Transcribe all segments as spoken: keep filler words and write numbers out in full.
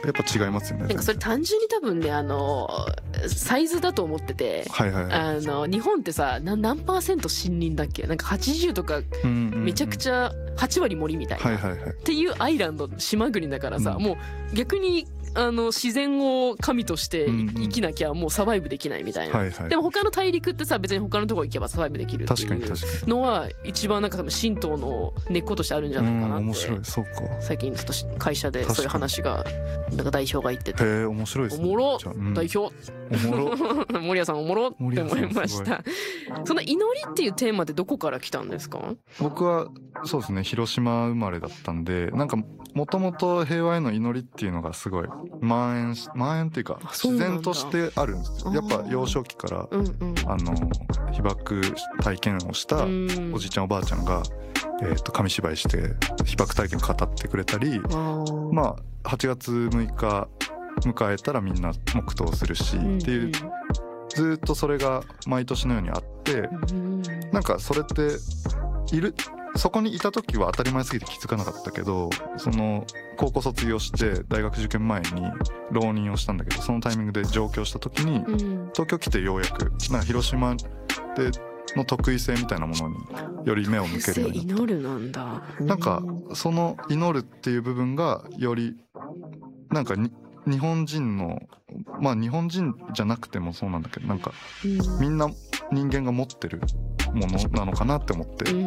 やっぱ違いますよね。 なんかそれ単純に多分ねあのサイズだと思ってて、 はいはいはい、 あの日本ってさな何パーセント森林だっけ、なんかはちじゅうとかめちゃくちゃはち割森みたいな、 はいはいはい、 っていうアイランド島国だからさ、 うん、 もう逆にあの自然を神として生きなきゃもうサバイブできないみたいな、 はいはい、 でも他の大陸ってさ別に他のところ行けばサバイブできるっていうのは一番なんか多分神道の根っことしてあるんじゃないかなって、 面白い、そうか、 最近ちょっと会社でそういう話がなんか代表が言ってて、 へえ面白いですね、 おもろ、 うん、 代表おもろ森谷さんおもろって思いました。その祈りっていうテーマってどこから来たんですか？ 僕はそうですね広島生まれだったんで、なんかもともと平和への祈りっていうのがすごい蔓延し蔓延っていうか自然としてあるんですよ。やっぱ幼少期から、うんうん、あの被爆体験をしたおじいちゃんおばあちゃんが、えー、と紙芝居して被爆体験を語ってくれたり、まあはちがつむいか迎えたらみんな黙祷するし、うんうん、っていうずっとそれが毎年のようにあって、うん、なんかそれっているそこにいた時は当たり前すぎて気づかなかったけど、その高校卒業して大学受験前に浪人をしたんだけど、そのタイミングで上京した時に、うん、東京来てようやくなんか広島での得意性みたいなものにより目を向けるようになった。 祈るなんだ。 なんかその祈るっていう部分がよりなんかに日本人のまあ日本人じゃなくてもそうなんだけど、なんかみんな人間が持ってるものなのかなって思って、うんうんうん、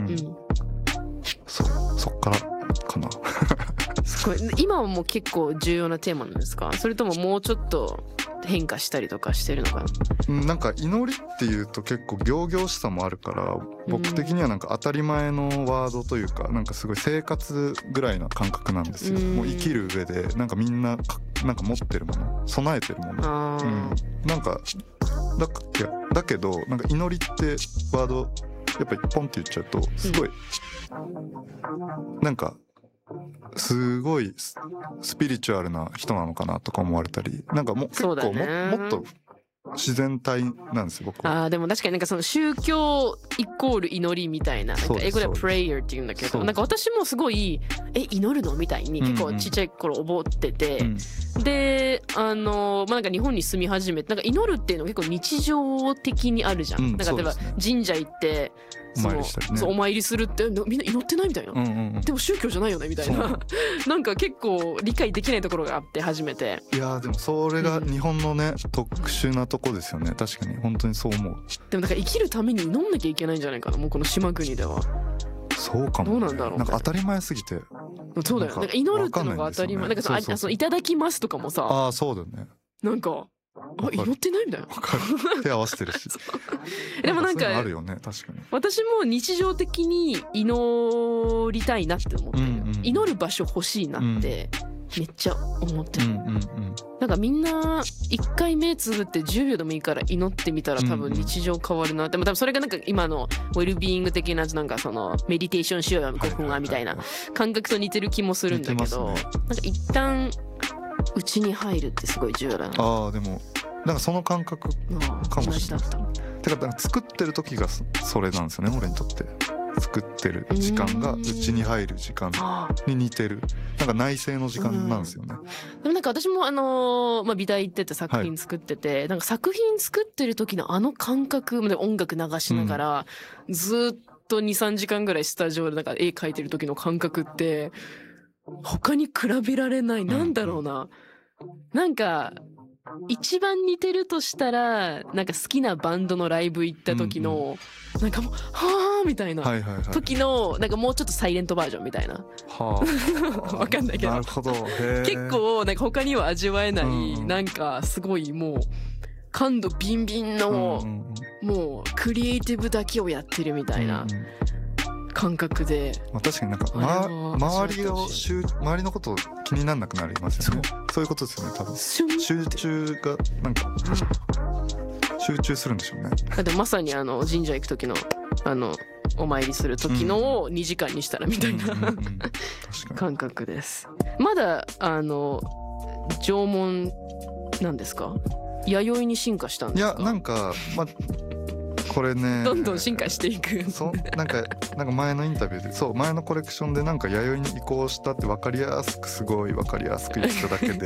そ, そっからかなすごい。今はもう結構重要なテーマなんですか？それとももうちょっと変化したりとかしてるのかな？ なんか祈りっていうと結構仰々しさもあるから、僕的にはなんか当たり前のワードというか、なんかすごい生活ぐらいな感覚なんですよ。もう生きる上でなんかみんななんか持ってるもの、備えてるもの、うん、なんかだ, だけどなんか祈りってワードやっぱりポンって言っちゃうとすごい、うん、なんかすごいスピリチュアルな人なのかなとか思われたり、なんかもう結構 も, もっと自然体なんですよ僕は。 あでも確かになんかその宗教イコール祈りみたい な, なんか英語では prayer って言うんだけど、なんか私もすごいえ祈るのみたいに結構ちっちゃい頃覚ってて、うんうん、であの、まあ、なんか日本に住み始めてなんか祈るっていうのが結構日常的にあるじゃん、うん、なんか例えば神社行ってお参りしたりね、そうお参りするってみんな祈ってないみたいな、うんうんうん、でも宗教じゃないよねみたいななんか結構理解できないところがあって初めて。 いやでもそれが日本のね、うん、特殊なとこですよね。確かに本当にそう思う。 でもなんか生きるために祈んなきゃいけないんじゃないかな、もうこの島国では。 そうかも、ね、 どうなんだろう。 なんか当たり前すぎて。 そうだよ。なんか祈るってのが当たり前。なんかさ、あそのいただきますとかもさ。 ああそうだね。 なんかあ祈ってないみたいな。 手合わせてるし。 でもなんかあるよね確かに。 私も日常的に祈りたいなって思ってる、うんうん、祈る場所欲しいなってめっちゃ思ってる、うんうんうん、なんかみんな一回目つぶってじゅうびょうでもいいから祈ってみたら多分日常変わるな、うんうん、でも多分それがなんか今のウェルビーイング的ななんかそのメディテーションしようよごふんはみたいな感覚と似てる気もするんだけど、ね、なんか一旦うちに入るってすごい重要だな。 あーでもなんかその感覚かもしれない。てか作ってる時がそれなんですよね俺にとって。作ってる時間がうちに入る時間に似てる、なんか内省の時間なんですよね。 でもなんか私もあのー、まあ美大行ってて作品作ってて、はい、なんか作品作ってる時のあの感覚で音楽流しながら、うん、ずっと にさんじかんぐらいスタジオでなんか絵描いてる時の感覚って他に比べられない。なんだろうな、なんか一番似てるとしたらなんか好きなバンドのライブ行った時の、うんうん、なんかもうはーみたいな時のなんかもうちょっとサイレントバージョンみたいな、はあ、わかんないけど、 なるほど、へ結構なんか他には味わえない、うん、なんかすごいもう感度ビンビンの、うんうん、もうクリエイティブだけをやってるみたいな、うんうん感覚で、 まあ、確かになんか、ま、周りを周りのこと気にならなくなりますよね。そう、そういうことですよね多分。集中がなんか、うん、集中するんでしょうね。 だってまさにあの神社行く時のあのお参りする時のをにじかんにしたらみたいな、うんうんうん、感覚です。まだあの縄文なんですか？弥生に進化したんですか？ いやなんかまあこれねどんどん進化していく。 そうなんかなんか前のインタビューでそう前のコレクションでなんか弥生に移行したって分かりやすくすごい分かりやすく言っただけで